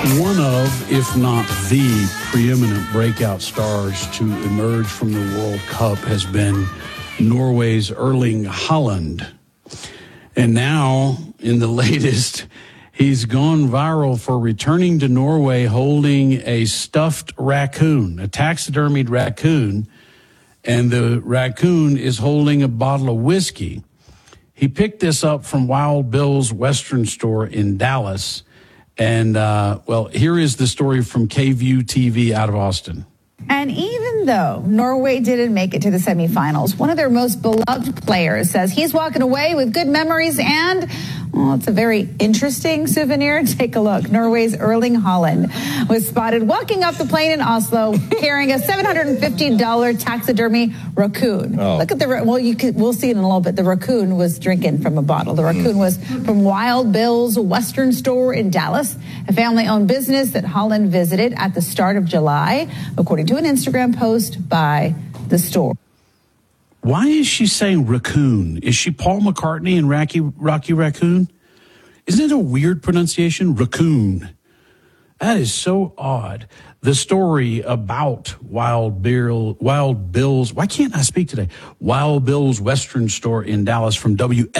One of, if not the preeminent breakout stars to emerge from the World Cup has been Norway's Erling Haaland. And now, in the latest, he's gone viral for returning to Norway holding a stuffed raccoon, a taxidermied raccoon, and the raccoon is holding a bottle of whiskey. He picked this up from Wild Bill's Western store in Dallas. And, here is the story from KVUE TV out of Austin. And even though Norway didn't make it to the semifinals, one of their most beloved players says he's walking away with good memories and, it's a very interesting souvenir. Take a look. Norway's Erling Haaland was spotted walking up the plane in Oslo carrying a $750 taxidermy raccoon. Oh. Look at we'll see it in a little bit. The raccoon was drinking from a bottle. The raccoon was from Wild Bill's Western store in Dallas, a family-owned business that Haaland visited at the start of July, according to an Instagram post by the store. Why is she saying raccoon? Is she Paul McCartney and Rocky Raccoon? Isn't it a weird pronunciation? Raccoon. That is so odd. The story about Wild Bill's, why can't I speak today? Wild Bill's Western store in Dallas from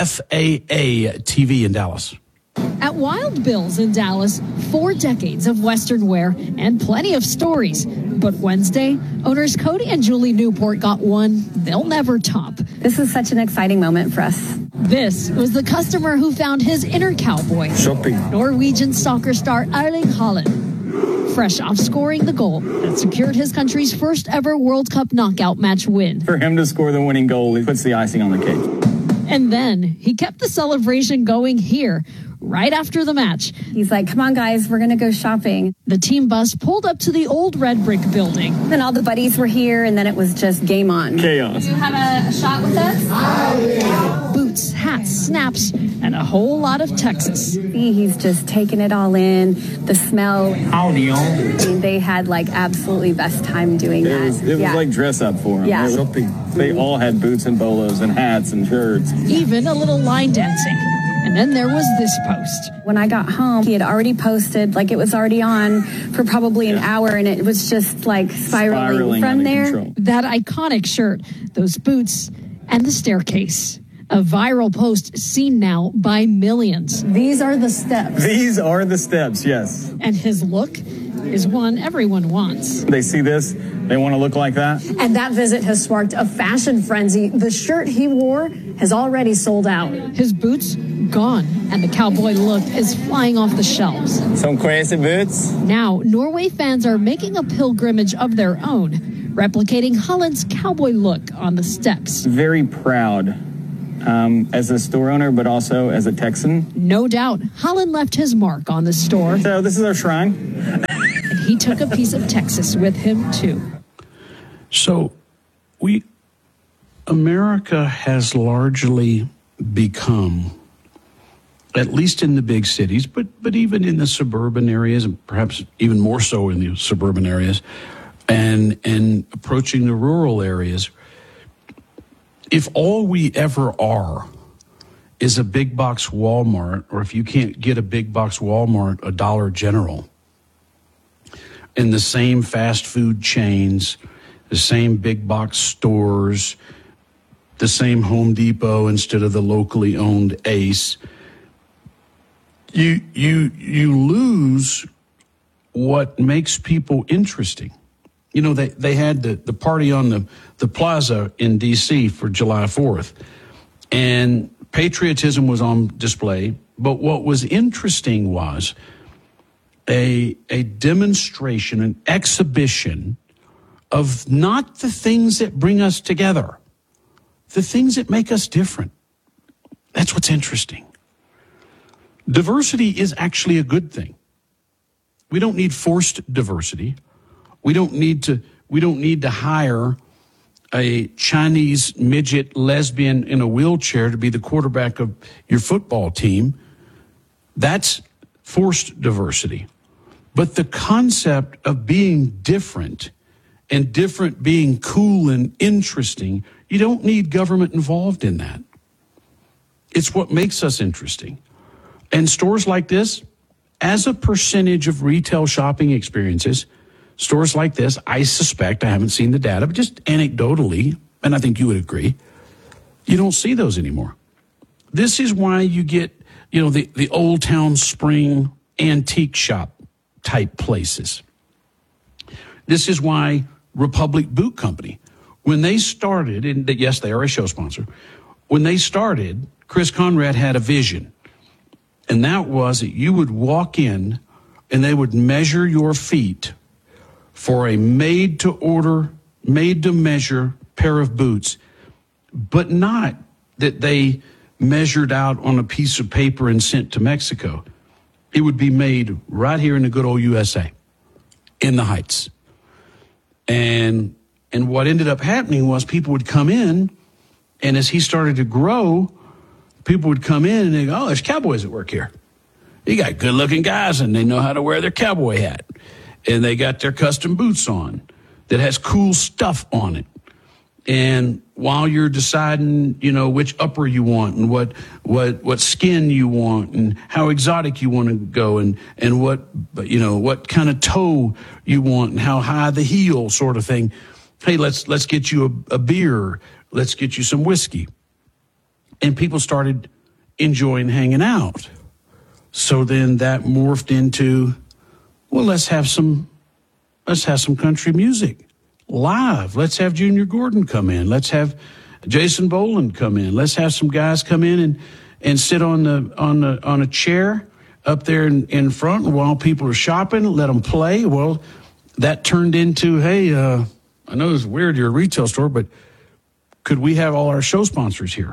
WFAA TV in Dallas. At Wild Bill's in Dallas, 4 decades of Western wear and plenty of stories. But Wednesday, owners Cody and Julie Newport got one they'll never top. This is such an exciting moment for us. This was the customer who found his inner cowboy. Shopping. Norwegian soccer star Erling Haaland. Fresh off scoring the goal that secured his country's first ever World Cup knockout match win. For him to score the winning goal, he puts the icing on the cake. And then he kept the celebration going here, right after the match. He's like, come on, guys, we're going to go shopping. The team bus pulled up to the old red brick building. And all the buddies were here, and then it was just game on. Chaos. Do you have a shot with us? Boots, hats, snaps, and a whole lot of Texas. He's just taking it all in. The smell. Howdy, y'all. I mean, they had like absolutely best time doing that. It was like dress up for them. Yeah. They all had boots and bolos and hats and shirts. Even a little line dancing. And then there was this post. When I got home, he had already posted, like it was already on for probably an hour, and it was just like spiraling from there. Control. That iconic shirt, those boots, and the staircase. A viral post seen now by millions. These are the steps. These are the steps, yes. And his look is one everyone wants. They see this, they want to look like that. And that visit has sparked a fashion frenzy. The shirt he wore has already sold out. His boots, gone, and the cowboy look is flying off the shelves. Some crazy boots. Now, Norway fans are making a pilgrimage of their own, replicating Haaland's cowboy look on the steps. Very proud. As a store owner, but also as a Texan. No doubt, Haaland left his mark on the store. So this is our shrine. And he took a piece of Texas with him, too. So America has largely become, at least in the big cities, but even in the suburban areas, and perhaps even more so in the suburban areas, and approaching the rural areas, if all we ever are is a big box Walmart, or if you can't get a big box Walmart, a Dollar General, in the same fast food chains, the same big box stores, the same Home Depot instead of the locally owned Ace, you lose what makes people interesting. You know, they had the party on the plaza in D.C. for July 4th, and patriotism was on display. But what was interesting was a demonstration, an exhibition of not the things that bring us together, the things that make us different. That's what's interesting. Diversity is actually a good thing. We don't need forced diversity. We don't need to hire a Chinese midget lesbian in a wheelchair to be the quarterback of your football team. That's forced diversity. But the concept of being different and different being cool and interesting, you don't need government involved in that. It's what makes us interesting. And stores like this, as a percentage of retail shopping experiences, stores like this, I suspect, I haven't seen the data, but just anecdotally, and I think you would agree, you don't see those anymore. This is why you get, the Old Town Spring antique shop type places. This is why Republic Boot Company, when they started, and yes, they are a show sponsor, when they started, Chris Conrad had a vision. And that was that you would walk in and they would measure your feet for a made-to-order, made-to-measure pair of boots, but not that they measured out on a piece of paper and sent to Mexico. It would be made right here in the good old USA, in the Heights. And what ended up happening was people would come in, and as he started to grow, people would come in and they go, oh, there's cowboys at work here. You got good-looking guys, and they know how to wear their cowboy hat. And they got their custom boots on that has cool stuff on it. And while you're deciding, which upper you want and what skin you want and how exotic you want to go and what kind of toe you want and how high the heel sort of thing. Hey, let's get you a beer. Let's get you some whiskey. And people started enjoying hanging out. So then that morphed into, well, let's have some country music live. Let's have Junior Gordon come in. Let's have Jason Boland come in. Let's have some guys come in and sit on a chair up there in front, and while people are shopping, let them play. Well, that turned into, hey, I know it's weird, you're a retail store, but could we have all our show sponsors here?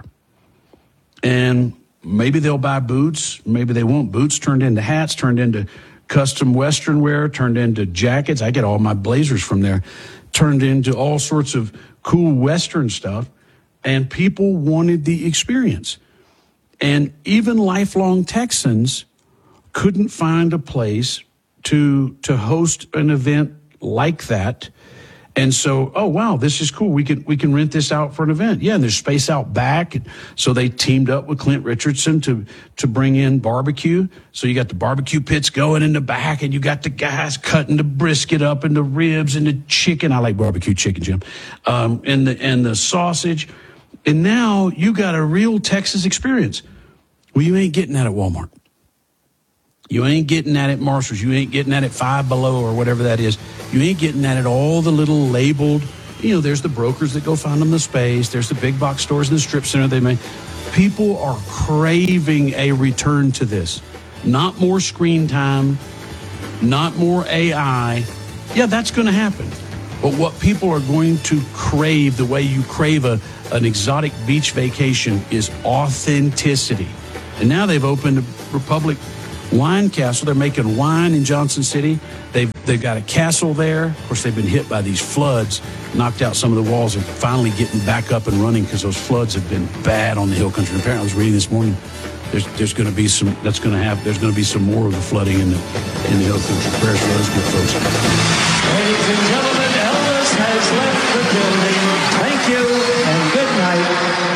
And maybe they'll buy boots, maybe they won't. Boots turned into hats, turned into custom Western wear, turned into jackets. I get all my blazers from there. Turned into all sorts of cool Western stuff. And people wanted the experience. And even lifelong Texans couldn't find a place to host an event like that. And so, oh, wow, this is cool. We can rent this out for an event. Yeah, and there's space out back. So they teamed up with Clint Richardson to bring in barbecue. So you got the barbecue pits going in the back, and you got the guys cutting the brisket up and the ribs and the chicken. I like barbecue chicken, Jim. And the sausage. And now you got a real Texas experience. Well, you ain't getting that at Walmart. You ain't getting that at Marshall's. You ain't getting that at Five Below or whatever that is. You ain't getting that at all the little labeled, there's the brokers that go find them the space. There's the big box stores in the strip center they make. People are craving a return to this. Not more screen time, not more AI. Yeah, that's going to happen. But what people are going to crave, the way you crave an exotic beach vacation, is authenticity. And now they've opened a Republic Wine Castle. They're making wine in Johnson City. They've got a castle there. Of course, they've been hit by these floods, knocked out some of the walls. They're finally getting back up and running because those floods have been bad on the Hill Country. Apparently, I was reading this morning, there's going to be some more of the flooding in the Hill Country. Prayers for those good folks. Ladies and gentlemen, Elvis has left the building. Thank you and good night.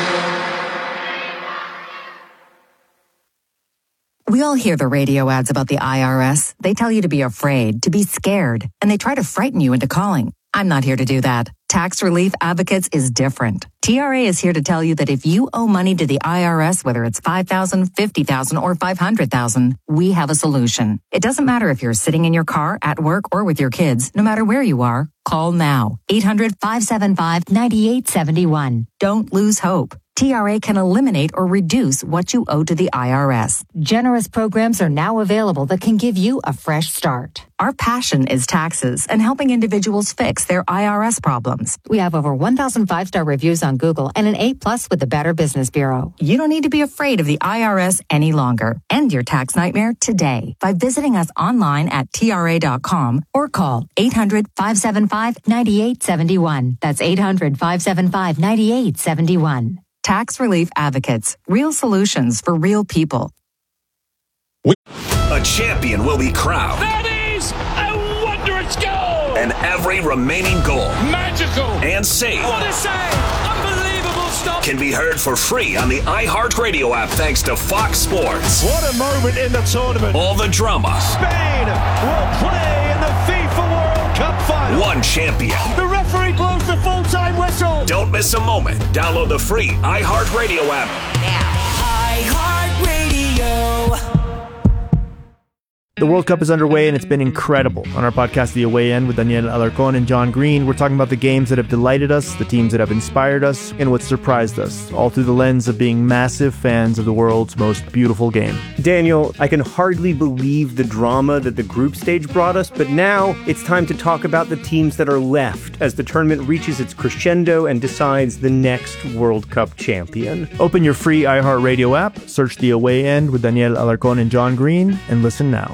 We all hear the radio ads about the IRS. They tell you to be afraid, to be scared, and they try to frighten you into calling. I'm not here to do that. Tax Relief Advocates is different. TRA is here to tell you that if you owe money to the IRS, whether it's $5,000, $50,000, or $500,000, we have a solution. It doesn't matter if you're sitting in your car, at work, or with your kids. No matter where you are, call now. 800-575-9871. Don't lose hope. TRA can eliminate or reduce what you owe to the IRS. Generous programs are now available that can give you a fresh start. Our passion is taxes and helping individuals fix their IRS problems. We have over 1,000 5-star reviews on Google and an A+ with the Better Business Bureau. You don't need to be afraid of the IRS any longer. End your tax nightmare today by visiting us online at TRA.com or call 800-575-9871. That's 800-575-9871. Tax Relief Advocates. Real solutions for real people. A champion will be crowned. That is a wondrous goal! And every remaining goal. Magical! And saved. What a save! Unbelievable stop. Can be heard for free on the iHeartRadio app thanks to Fox Sports. What a moment in the tournament. All the drama. Spain will play in the FIFA World Cup final. One champion. The referee blows the full-time whistle. Don't miss a moment. Download the free iHeartRadio app now. The World Cup is underway, and it's been incredible. On our podcast, The Away End, with Daniel Alarcón and John Green, we're talking about the games that have delighted us, the teams that have inspired us, and what surprised us, all through the lens of being massive fans of the world's most beautiful game. Daniel, I can hardly believe the drama that the group stage brought us, but now it's time to talk about the teams that are left as the tournament reaches its crescendo and decides the next World Cup champion. Open your free iHeartRadio app, search The Away End with Daniel Alarcón and John Green, and listen now.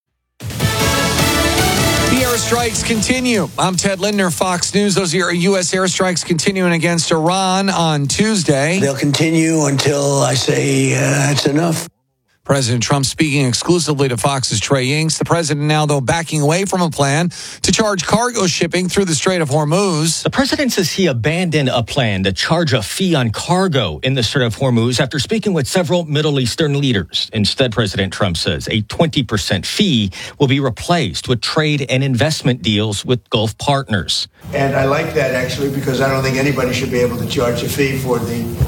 The airstrikes continue. I'm Ted Lindner, Fox News. Those are U.S. airstrikes continuing against Iran on Tuesday. They'll continue until I say it's enough. President Trump speaking exclusively to Fox's Trey Inks. The president now, though, backing away from a plan to charge cargo shipping through the Strait of Hormuz. The president says he abandoned a plan to charge a fee on cargo in the Strait of Hormuz after speaking with several Middle Eastern leaders. Instead, President Trump says a 20% fee will be replaced with trade and investment deals with Gulf partners. And I like that, actually, because I don't think anybody should be able to charge a fee for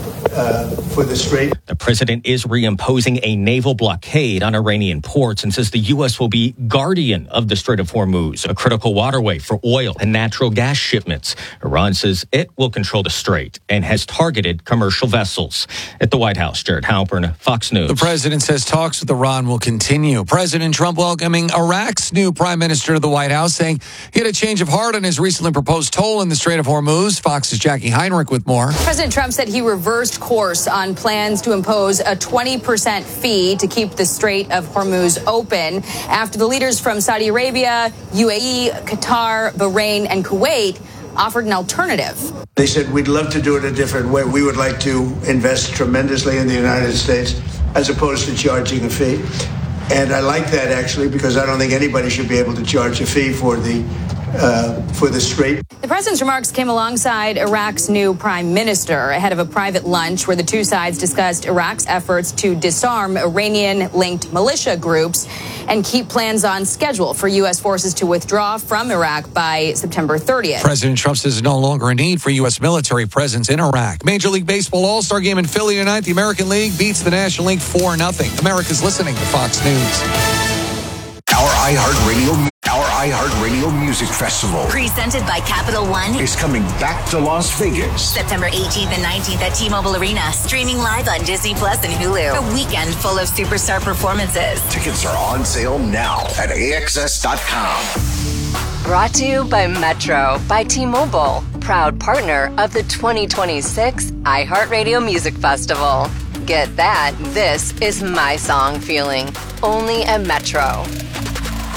the strait. The president is reimposing a naval blockade on Iranian ports and says the U.S. will be guardian of the Strait of Hormuz, a critical waterway for oil and natural gas shipments. Iran says it will control the strait and has targeted commercial vessels. At the White House, Jared Halpern, Fox News. The president says talks with Iran will continue. President Trump welcoming Iraq's new prime minister to the White House, saying he had a change of heart on his recently proposed toll in the Strait of Hormuz. Fox's Jackie Heinrich with more. President Trump said he reversed course on plans to impose a 20% fee to keep the Strait of Hormuz open after the leaders from Saudi Arabia, UAE, Qatar, Bahrain, and Kuwait offered an alternative. They said, we'd love to do it a different way. We would like to invest tremendously in the United States as opposed to charging a fee. And I like that, actually, because I don't think anybody should be able to charge a fee for the strait. The president's remarks came alongside Iraq's new prime minister ahead of a private lunch where the two sides discussed Iraq's efforts to disarm Iranian-linked militia groups and keep plans on schedule for U.S. forces to withdraw from Iraq by September 30th. President Trump says there's no longer a need for U.S. military presence in Iraq. Major League Baseball All-Star Game in Philly tonight. The American League beats the National League 4-0. America's listening to Fox News. Our iHeartRadio Music Festival, presented by Capital One, is coming back to Las Vegas. September 18th and 19th at T-Mobile Arena. Streaming live on Disney Plus and Hulu. A weekend full of superstar performances. Tickets are on sale now at AXS.com. Brought to you by Metro by T-Mobile, proud partner of the 2026 iHeartRadio Music Festival. Get that, this is my song feeling, only at Metro.